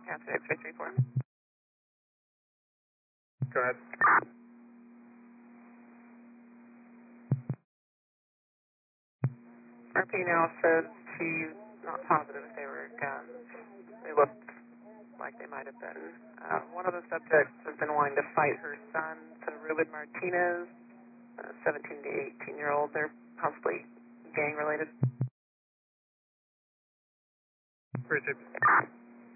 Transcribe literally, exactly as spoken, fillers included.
Captain X-ray three four. Go ahead. R P now says she's not positive if they were guns. They looked like they might have been. Uh, one of the subjects has been wanting to fight her son, so Ruben Martinez, uh, seventeen to eighteen year old. They're possibly gang related. Appreciate it.